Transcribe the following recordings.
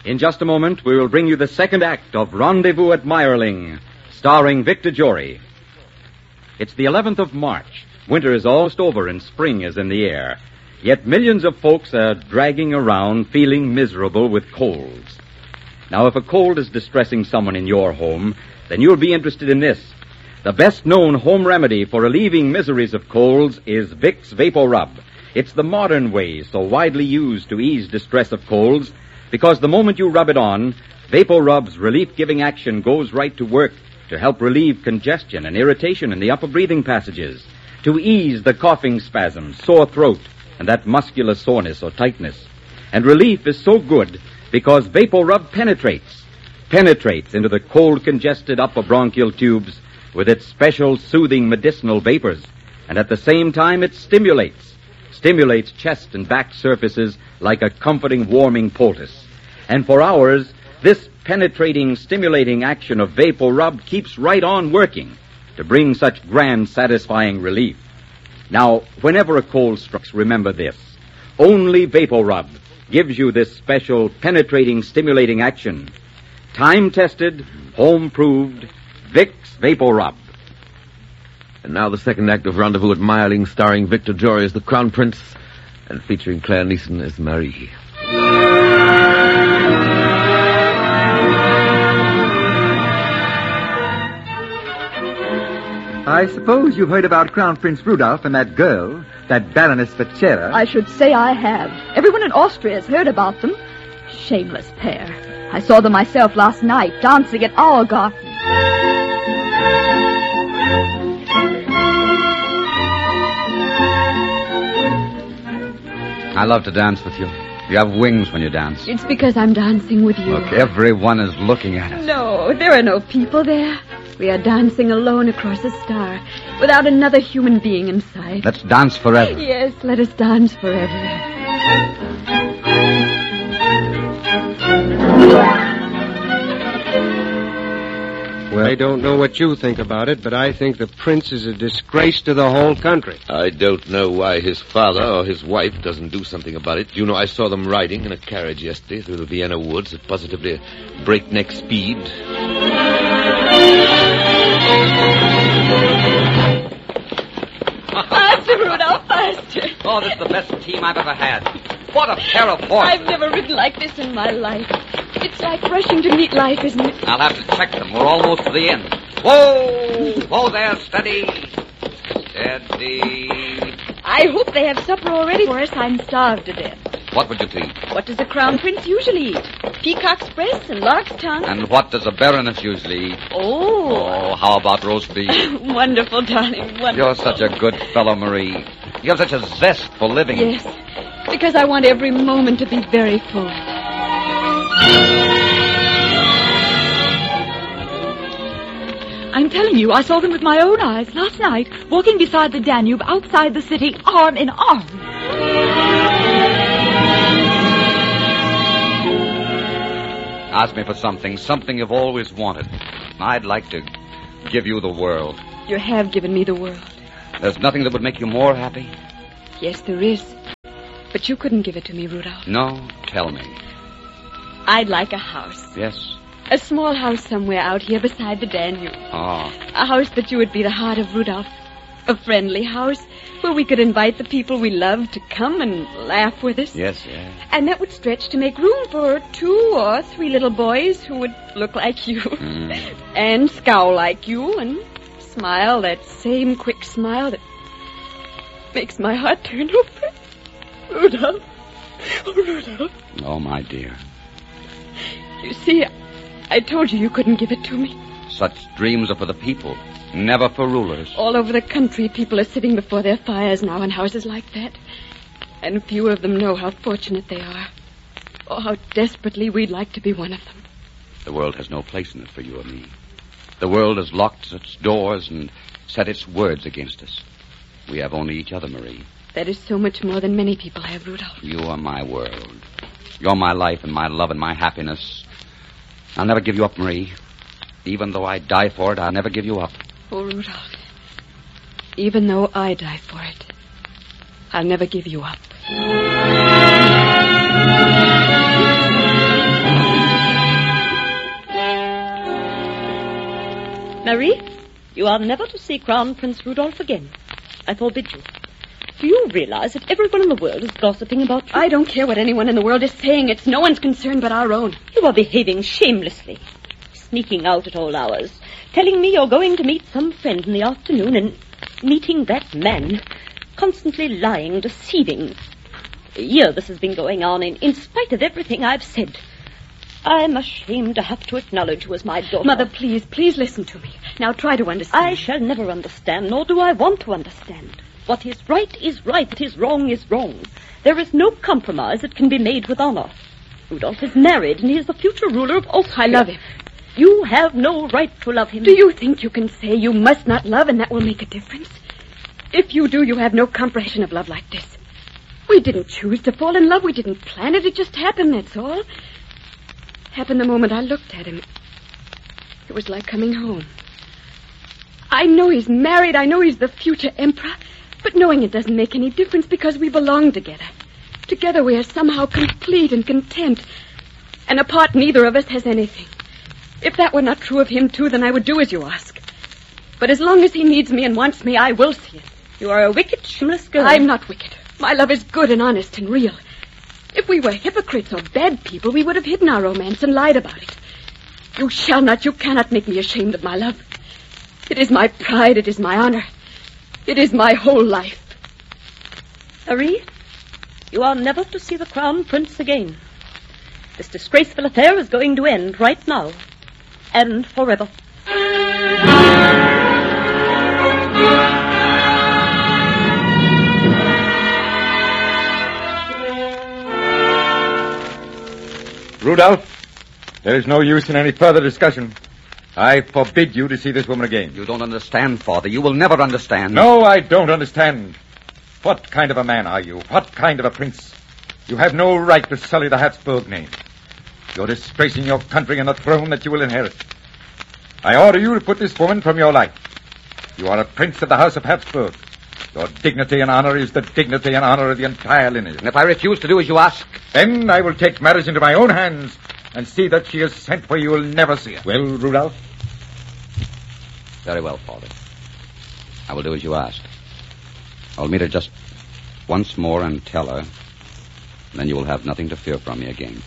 In just a moment, we will bring you the second act of Rendezvous at Meyerling, starring Victor Jory. It's the 11th of March. Winter is almost over and spring is in the air. Yet millions of folks are dragging around feeling miserable with colds. Now, if a cold is distressing someone in your home, then you'll be interested in this. The best-known home remedy for relieving miseries of colds is Vicks VapoRub. It's the modern way so widely used to ease distress of colds because the moment you rub it on, VapoRub's relief-giving action goes right to work to help relieve congestion and irritation in the upper breathing passages, to ease the coughing spasms, sore throat, and that muscular soreness or tightness. And relief is so good because VapoRub penetrates into the cold, congested upper bronchial tubes with its special soothing medicinal vapors. And at the same time, it stimulates chest and back surfaces like a comforting, warming poultice. And for hours, this penetrating, stimulating action of VapoRub keeps right on working to bring such grand, satisfying relief. Now, whenever a cold strikes, remember this. Only VapoRub gives you this special penetrating, stimulating action. Time-tested, home-proved, Vicks VapoRub. And now the second act of Rendezvous at Meyerling, starring Victor Jory as the Crown Prince and featuring Claire Neeson as Marie. I suppose you've heard about Crown Prince Rudolph and that girl, that Baroness Vachera. I should say I have. Everyone in Austria has heard about them. Shameless pair. I saw them myself last night, dancing at our garden. I love to dance with you. You have wings when you dance. It's because I'm dancing with you. Look, everyone is looking at us. No, there are no people there. We are dancing alone across a star, without another human being in sight. Let's dance forever. Yes, let us dance forever. Well, I don't know what you think about it, but I think the prince is a disgrace to the whole country. I don't know why his father or his wife doesn't do something about it. You know, I saw them riding in a carriage yesterday through the Vienna woods at positively breakneck speed. Faster, Rudolph, faster. Oh, this is the best team I've ever had. What a pair of horses. I've never ridden like this in my life. It's like rushing to meet life, isn't it? I'll have to check them. We're almost to the end. Whoa! Whoa there, steady. Steady. I hope they have supper already for us. I'm starved to death. What would you please? What does the Crown Prince usually eat? Peacock's breast and lark's tongue. And what does a baroness usually eat? Oh, how about roast beef? Wonderful, darling, wonderful. You're such a good fellow, Marie. You have such a zest for living. Yes, because I want every moment to be very full. I'm telling you, I saw them with my own eyes last night, walking beside the Danube outside the city, arm in arm. Ask me for something you've always wanted. I'd like to give you the world. You have given me the world. There's nothing that would make you more happy? Yes, there is. But you couldn't give it to me, Rudolph. No, tell me. I'd like a house. Yes? A small house somewhere out here beside the Danube. Oh. A house that you would be the heart of, Rudolph. A friendly house where we could invite the people we love to come and laugh with us. Yes, yes. And that would stretch to make room for 2 or 3 little boys who would look like you. And scowl like you and smile that same quick smile that makes my heart turn over. Rudolph. Oh, Rudolph. Oh, my dear. You see, I told you couldn't give it to me. Such dreams are for the people, never for rulers. All over the country, people are sitting before their fires now in houses like that. And few of them know how fortunate they are. Or how desperately we'd like to be one of them. The world has no place in it for you or me. The world has locked its doors and set its words against us. We have only each other, Marie. That is so much more than many people have, Rudolph. You are my world. You're my life and my love and my happiness. I'll never give you up, Marie. Even though I die for it, I'll never give you up. Oh, Rudolph. Even though I die for it, I'll never give you up. You are never to see Crown Prince Rudolph again. I forbid you. Do you realize that everyone in the world is gossiping about you? I don't care what anyone in the world is saying. It's no one's concern but our own. You are behaving shamelessly. Sneaking out at all hours. Telling me you're going to meet some friend in the afternoon and meeting that man. Constantly lying, deceiving. A year this has been going on in spite of everything I've said. I'm ashamed to have to acknowledge you as my daughter. Mother, please listen to me. Now try to understand. I shall never understand, nor do I want to understand. What is right is right. What is wrong is wrong. There is no compromise that can be made with honor. Rudolph is married, and he is the future ruler of Austria. I love him. You have no right to love him. Do you think you can say you must not love and that will make a difference? If you do, you have no comprehension of love like this. We didn't choose to fall in love. We didn't plan it. It just happened, that's all. Happened the moment I looked at him. It was like coming home. I know he's married. I know he's the future emperor. But knowing it doesn't make any difference because we belong together. Together we are somehow complete and content. And apart, neither of us has anything. If that were not true of him, too, then I would do as you ask. But as long as he needs me and wants me, I will see it. You are a wicked, shameless girl. I'm not wicked. My love is good and honest and real. If we were hypocrites or bad people, we would have hidden our romance and lied about it. You shall not, you cannot make me ashamed of my love. It is my pride, it is my honor. It is my whole life. Marie, you are never to see the Crown Prince again. This disgraceful affair is going to end right now. And forever. Rudolph, there is no use in any further discussion. I forbid you to see this woman again. You don't understand, Father. You will never understand. No, I don't understand. What kind of a man are you? What kind of a prince? You have no right to sully the Habsburg name. You're disgracing your country and the throne that you will inherit. I order you to put this woman from your life. You are a prince of the House of Habsburg. Your dignity and honor is the dignity and honor of the entire lineage. And if I refuse to do as you ask? Then I will take matters into my own hands and see that she is sent where you will never see her. Well, Rudolph? Very well, Father. I will do as you asked. I'll meet her just once more and tell her. Then you will have nothing to fear from me again.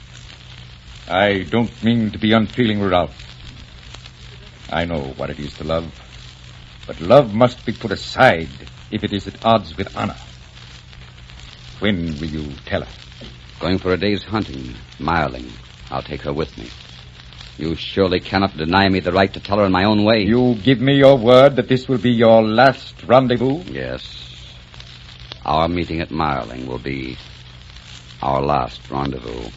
I don't mean to be unfeeling, Rudolph. I know what it is to love. But love must be put aside if it is at odds with honor. When will you tell her? Going for a day's hunting, Mireling. I'll take her with me. You surely cannot deny me the right to tell her in my own way. You give me your word that this will be your last rendezvous? Yes. Our meeting at Mireling will be our last rendezvous.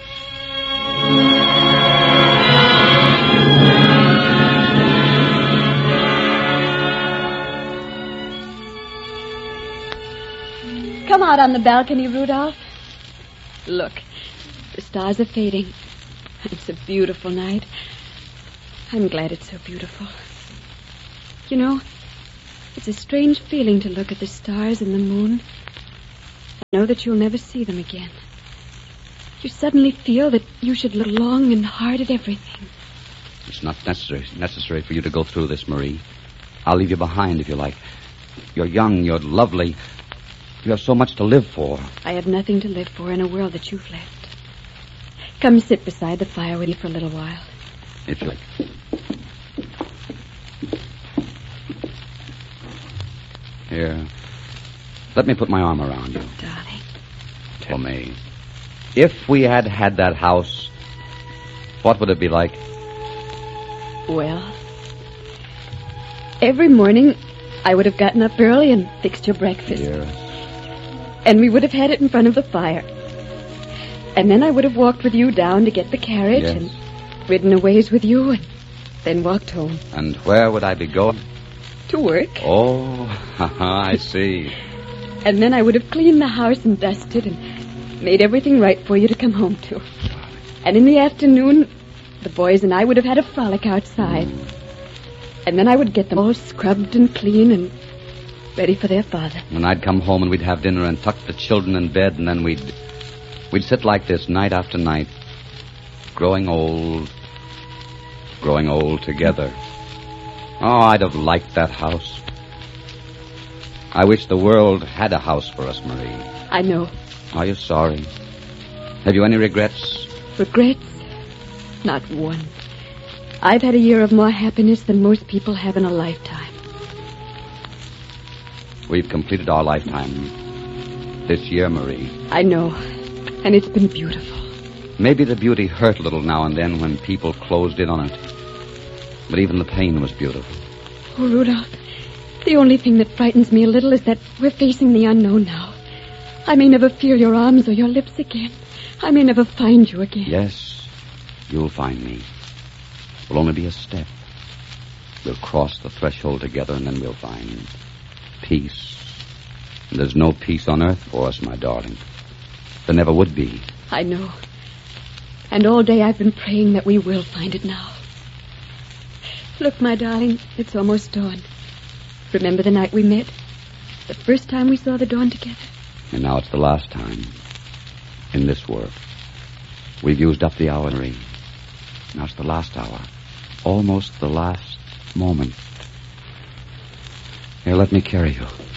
Come out on the balcony, Rudolph. Look, the stars are fading. It's a beautiful night. I'm glad it's so beautiful. You know, it's a strange feeling to look at the stars and the moon. I know that you'll never see them again. You suddenly feel that you should look long and hard at everything. It's not necessary for you to go through this, Marie. I'll leave you behind if you like. You're young, you're lovely. You have so much to live for. I have nothing to live for in a world that you've left. Come sit beside the fire with me for a little while. If you like. Here. Let me put my arm around you. Darling. Tell me, if we had had that house, what would it be like? Well, every morning I would have gotten up early and fixed your breakfast. Yes. And we would have had it in front of the fire. And then I would have walked with you down to get the carriage and ridden a ways with you and then walked home. And where would I be going? To work. Oh, I see. And then I would have cleaned the house and dusted and made everything right for you to come home to. And in the afternoon, the boys and I would have had a frolic outside. And then I would get them all scrubbed and clean and ready for their father. And I'd come home and we'd have dinner and tuck the children in bed, and then we'd sit like this night after night, growing old together. Oh, I'd have liked that house. I wish the world had a house for us, Marie. I know. Are you sorry? Have you any regrets? Regrets? Not one. I've had a year of more happiness than most people have in a lifetime. We've completed our lifetime this year, Marie. I know. And it's been beautiful. Maybe the beauty hurt a little now and then when people closed in on it. But even the pain was beautiful. Oh, Rudolph, the only thing that frightens me a little is that we're facing the unknown now. I may never feel your arms or your lips again. I may never find you again. Yes, you'll find me. It will only be a step. We'll cross the threshold together, and then we'll find peace. And there's no peace on earth for us, my darling. There never would be. I know. And all day I've been praying that we will find it now. Look, my darling, it's almost dawn. Remember the night we met? The first time we saw the dawn together? And now it's the last time. In this world. We've used up the hour, Marie. Now it's the last hour. Almost the last moment. Here, let me carry you.